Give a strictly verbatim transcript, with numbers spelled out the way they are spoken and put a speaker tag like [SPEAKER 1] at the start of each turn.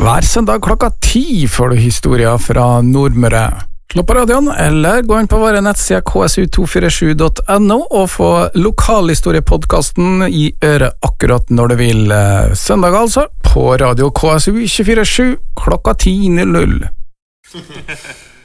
[SPEAKER 1] Hver søndag klokka ti får du historier fra Nordmøre. Slå på radioen, eller gå inn på våre nettsider k s u to fire sju punktum n o og få lokalhistoriepodcasten i øret akkurat når du vil. Søndag altså, på radio K S U to fire sju klokka ti null null.